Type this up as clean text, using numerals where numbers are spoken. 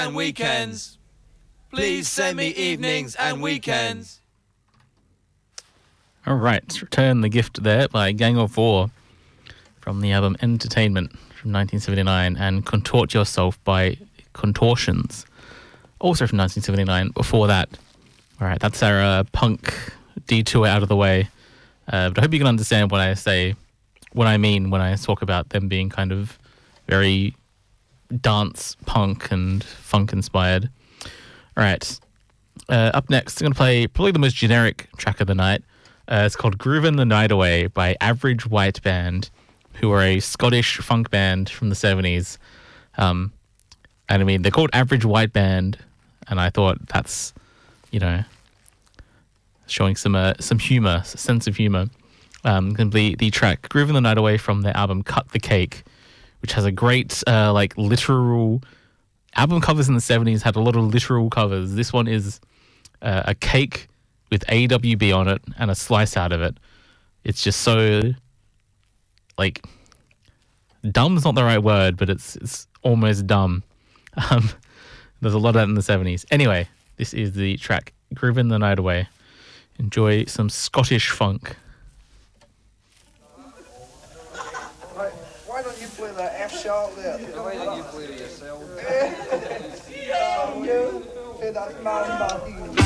and weekends. Please send me evenings and weekends. All right, Return the Gift there by Gang of Four from the album Entertainment from 1979, and Contort Yourself by Contortions, also from 1979. Before that, all right, that's our punk detour out of the way. But I hope you can understand what I mean when I talk about them being kind of very dance, punk, and funk inspired. All right, up next, I'm going to play probably the most generic track of the night. It's called Groovin' the Night Away by Average White Band, who are a Scottish funk band from the 70s. And I mean, they're called Average White Band, and I thought that's, showing some humor, a sense of humor. The track Groovin' the Night Away from their album Cut the Cake, which has a great, literal... Album covers in the 70s had a lot of literal covers. This one is a cake with AWB on it and a slice out of it. It's just so, dumb's not the right word, but it's almost dumb. There's a lot of that in the 70s. Anyway, this is the track Groovin' the Night Away. Enjoy some Scottish funk. Why don't you play that F sharp there? Why don't you play it yourself? Yeah, that's man.